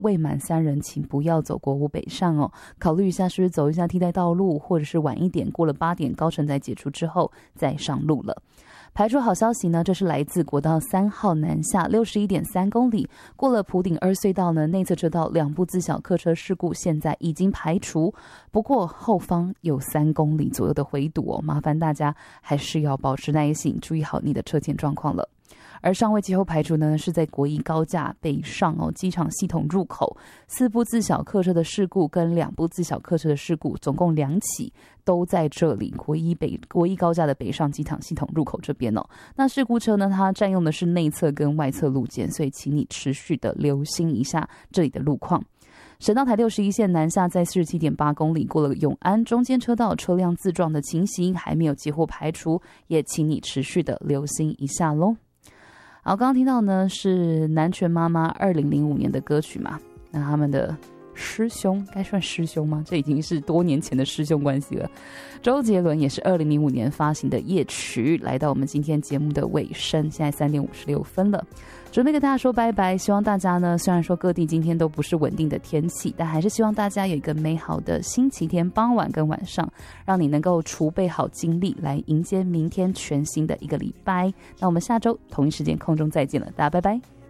未满3人请不要走国五北上哦，考虑一下是不是走一下替代道路，或者是晚一点过了8点高乘载解除之后再上路了。排除好消息呢，这是来自国道3号南下 61.3 公里，过了普顶2隧道呢，内侧车道2部自小客车事故现在已经排除，不过后方有3公里左右的回堵哦，麻烦大家还是要保持耐性，注意好你的车前状况了。而尚未最后排除呢，是在国一高架北上哦，机场系统入口4部自小客车的事故跟2部自小客车的事故，总共2起都在这里国一高架的北上机场系统入口这边哦。那事故车呢，它占用的是内侧跟外侧路肩，所以请你持续的留心一下这里的路况。省道台61线南下在 47.8 公里，过了永安中间车道车辆自撞的情形还没有几乎排除，也请你持续的留心一下咯。好，刚刚听到呢是南拳妈妈2005年的歌曲嘛，那他们的师兄该算师兄吗？这已经是多年前的师兄关系了。周杰伦也是2005年发行的夜曲，来到我们今天节目的尾声，现在3点56分了，准备跟大家说拜拜。希望大家呢，虽然说各地今天都不是稳定的天气，但还是希望大家有一个美好的星期天傍晚跟晚上，让你能够储备好精力来迎接明天全新的一个礼拜。那我们下周同一时间空中再见了，大家拜拜。